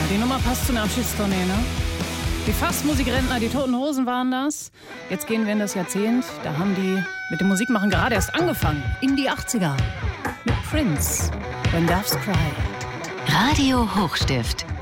Die Nummer passt zu einer Abschiedstournee, ne? Die Fastmusikrentner, die Toten Hosen waren das. Jetzt gehen wir in das Jahrzehnt. Da haben die mit dem Musikmachen gerade erst angefangen. In die 80er. Mit Prince. When Doves Cry. Radio Hochstift.